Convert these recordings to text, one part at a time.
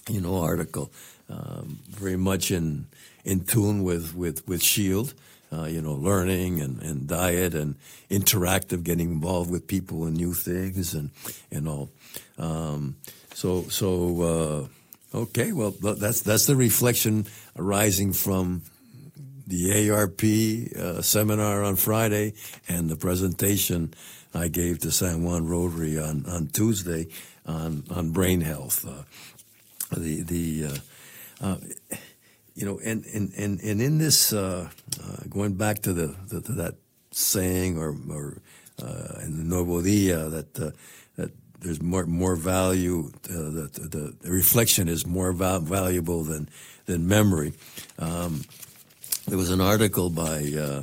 article, very much in tune with Shield, learning and diet and interactive, getting involved with people and new things and all. Okay, well, that's the reflection arising from the ARP seminar on Friday and the presentation I gave to San Juan Rotary on Tuesday on brain health. And in this, going back to that saying or in the Nuevo Dia that there's more value, the reflection is more valuable than memory. There was an article by,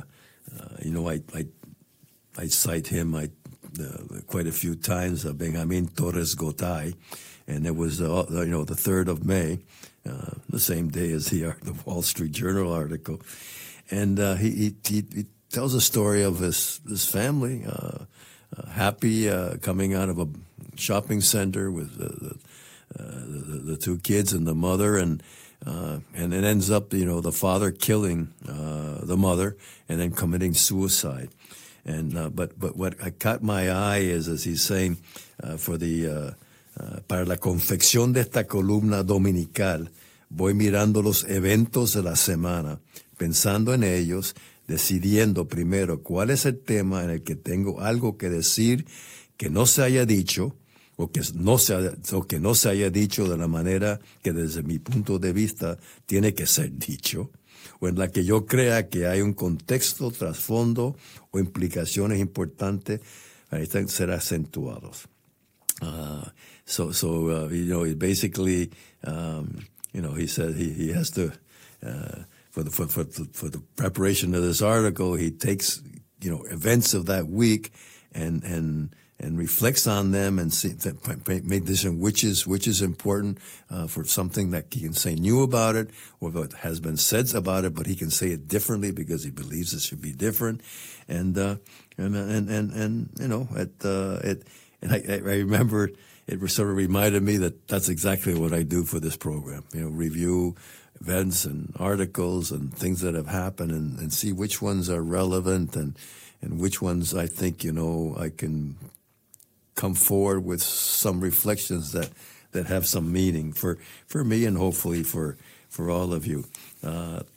I cite him quite a few times, Benjamin Torres Gotay, and it was the 3rd of May, the same day as the Wall Street Journal article, and he tells a story of his family, happy coming out of a shopping center with the two kids and the mother, and it ends up, the father killing the mother and then committing suicide. And but what caught my eye is, as he's saying, para la confección de esta columna dominical, voy mirando los eventos de la semana, pensando en ellos, decidiendo primero cuál es el tema en el que tengo algo que decir que no se haya dicho, o que no se haya dicho de la manera que desde mi punto de vista tiene que ser dicho, o en la que yo crea que hay un contexto, trasfondo o implicaciones importantes para ser acentuados. Basically, he said he has to, for the preparation of this article, he takes, events of that week and reflects on them and make decision which is important for something that he can say new about it, or what has been said about it, but he can say it differently because he believes it should be different. And I remember it sort of reminded me that that's exactly what I do for this program. Review events and articles and things that have happened and see which ones are relevant and which ones I think, I can come forward with some reflections that have some meaning for me and hopefully for all of you. Let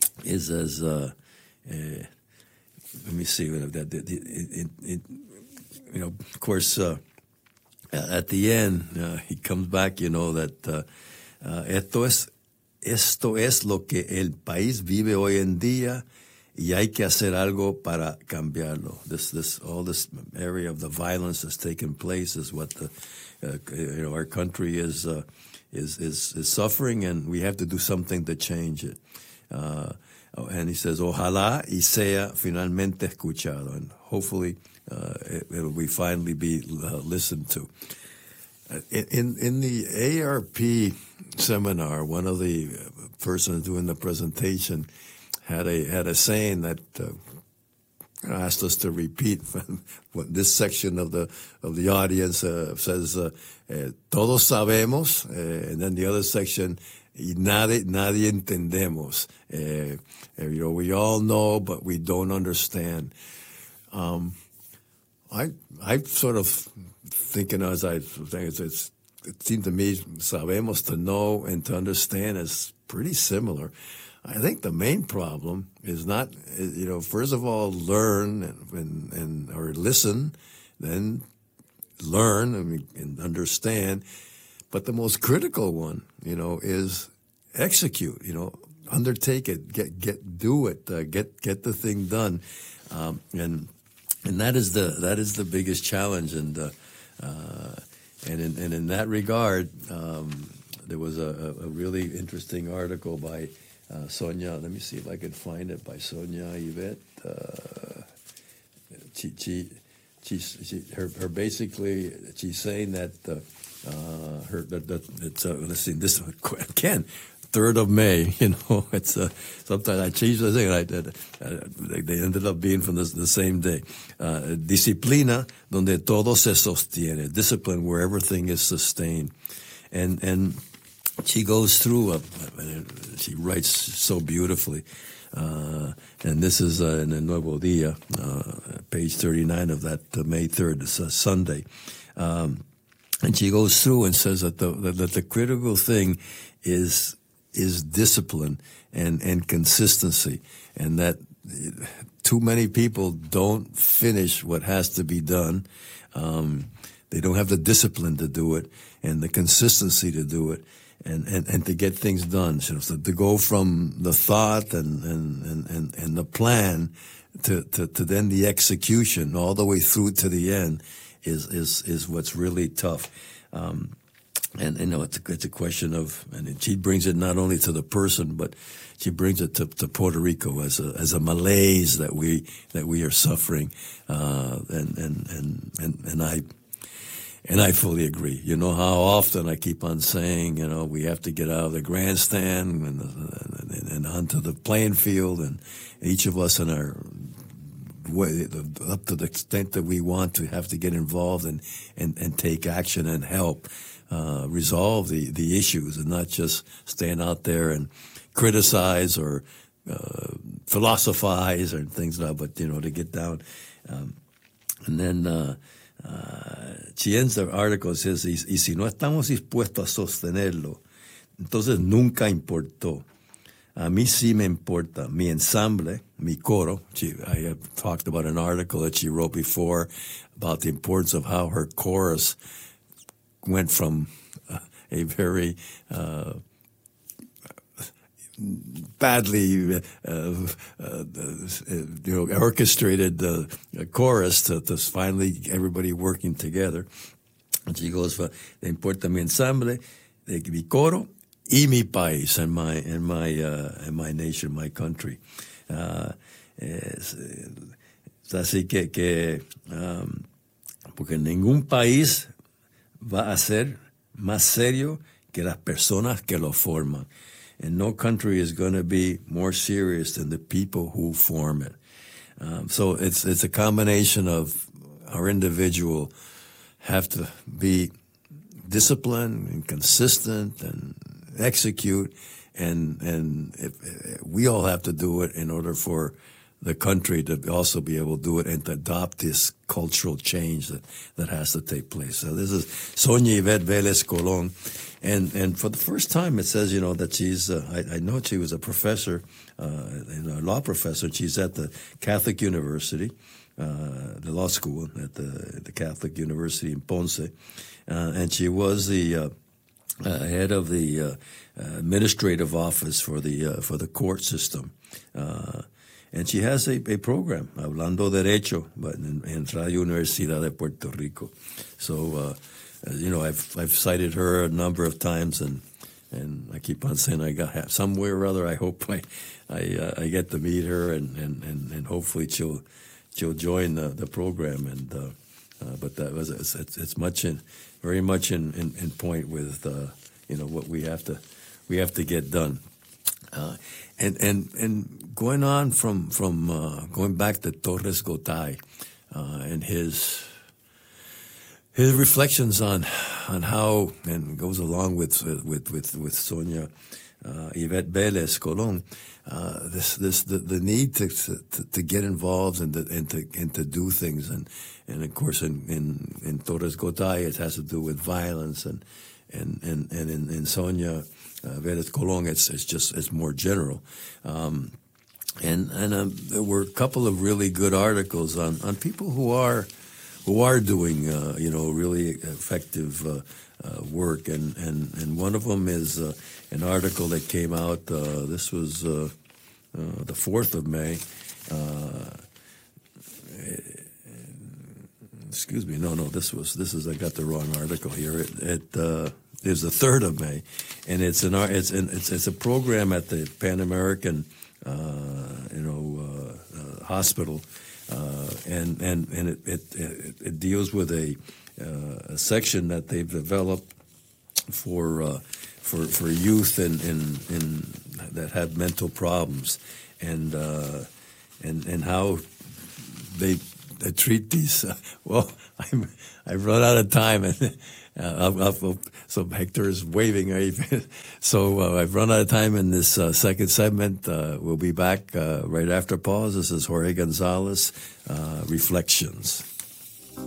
me see of course, at the end, he comes back, that esto es lo que el país vive hoy en día, y hay que hacer algo para cambiarlo. All this area of the violence that's taken place is what our country is suffering, and we have to do something to change it. And he says, ojalá y sea finalmente escuchado, and hopefully it will finally be listened to. In the ARP seminar, one of the persons doing the presentation had a saying that asked us to repeat. What this section of the audience says, todos sabemos, and then the other section, y nadie entendemos. We all know, but we don't understand. I sort of thinking as I think it seemed to me, sabemos, to know and to understand, is pretty similar. I think the main problem is not, first of all, learn or listen, then learn and understand. But the most critical one, is execute. Undertake it, do it, get the thing done, and that is the biggest challenge. And in that regard, there was a really interesting article by Sonia. Let me see if I can find it, by Sonia Yvette. She's saying that let's see, this again, 3rd of May. It's sometimes I change the thing. They ended up being from the same day. Disciplina donde todo se sostiene. Discipline where everything is sustained. And she goes through, she writes so beautifully. And this is in the Nuevo Dia, page 39 of that May 3rd, it's a Sunday. And she goes through and says that the critical thing is discipline and consistency, and that too many people don't finish what has to be done. They don't have the discipline to do it and the consistency to do it, and to get things done. So to go from the thought and the plan to then the execution all the way through to the end is what's really tough. And you know, it's a question of, and she brings it not only to the person, but she brings it to Puerto Rico as a malaise that we are suffering. And I fully agree. You know how often I keep on saying, you know, we have to get out of the grandstand and onto the playing field, and each of us in our way, up to the extent that we want to, have to get involved and take action and help resolve the issues, and not just stand out there and criticize or philosophize or things like that, but, you know, to get down. And then she ends the article, says, y si no estamos dispuestos a sostenerlo, entonces nunca importó. A mí sí me importa. Mi ensamble, mi coro. I have talked about an article that she wrote before about the importance of how her chorus went from a very badly orchestrated chorus to finally everybody working together. And she goes, "Le importa mi ensamble, mi coro y mi país, and my nation, my country." Así que porque ningún país va a ser más serio que las personas que lo forman. And no country is going to be more serious than the people who form it. So it's a combination of our individual have to be disciplined and consistent and execute, and we all have to do it in order for the country to also be able to do it and to adopt this cultural change that has to take place. So this is Sonia Yvette Vélez Colón. And for the first time, it says, you know, that she's, I know she was a professor, a law professor. She's at the Catholic University, the law school at the Catholic University in Ponce. And she was the head of the administrative office for the court system. And she has a program, Hablando Derecho, but in Radio Universidad de Puerto Rico. So, you know, I've cited her a number of times, and I keep on saying I got somewhere or other. I hope I get to meet her, and hopefully she'll join the program. And but that was it's very much in point with you know, what we have to get done. And going on from going back to Torres Gotay and his reflections on how, and goes along with Sonia Yvette Vélez Colón, the need to get involved and to do things, and of course in Torres Gotay it has to do with violence, and in Sonia Vélez Colón it's more general. And there were a couple of really good articles on people who are doing you know, really effective work, and one of them is an article that came out. This was the 4th of May. Excuse me. No. This is I got the wrong article here. It was the 3rd of May, and it's a program at the Pan American hospital, and it deals with a section that they've developed for youth in that have mental problems, and how they treat these. Well, I've run out of time, So Hector is waving. So I've run out of time in this second segment. We'll be back right after pause. This is Jorge Gonzalez, Reflections.